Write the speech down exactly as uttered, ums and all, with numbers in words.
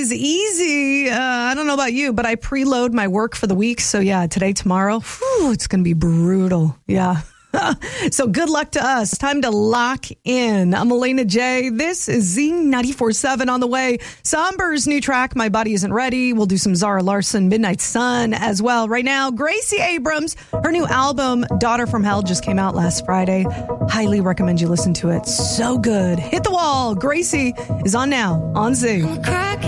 is easy. Uh, I don't know about you, but I preload my work for the week. So yeah, today, tomorrow, whew, it's going to be brutal. Yeah. So good luck to us. Time to lock in. I'm Elena J. This is Z ninety-four point seven on the way. Somber's new track, My Body Isn't Ready. We'll do some Zara Larsson, Midnight Sun as well. Right now, Gracie Abrams, her new album, Daughter from Hell, just came out last Friday. Highly recommend you listen to it. So good. Hit the wall. Gracie is on now on Z.